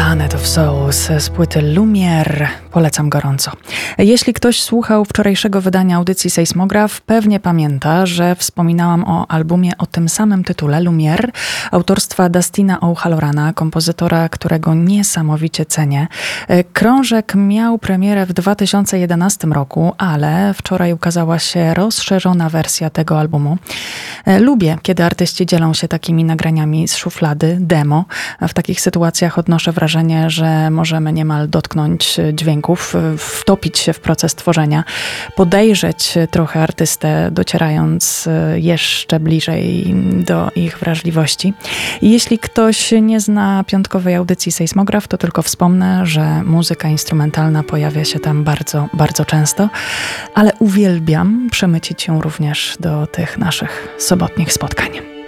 Planet of Souls z płyty Lumière. Polecam gorąco. Jeśli ktoś słuchał wczorajszego wydania audycji Sejsmograf, pewnie pamięta, że wspominałam o albumie o tym samym tytule, Lumière, autorstwa Dustina O'Hallorana, kompozytora, którego niesamowicie cenię. Krążek miał premierę w 2011 roku, ale wczoraj ukazała się rozszerzona wersja tego albumu. Lubię, kiedy artyści dzielą się takimi nagraniami z szuflady, demo. W takich sytuacjach odnoszę wrażenie, że możemy niemal dotknąć dźwięków, wtopić się w proces tworzenia, podejrzeć trochę artystę, docierając jeszcze bliżej do ich wrażliwości. I jeśli ktoś nie zna piątkowej audycji Sejsmograf, to tylko wspomnę, że muzyka instrumentalna pojawia się tam bardzo, bardzo często, ale uwielbiam przemycić ją również do tych naszych sobotnich spotkań.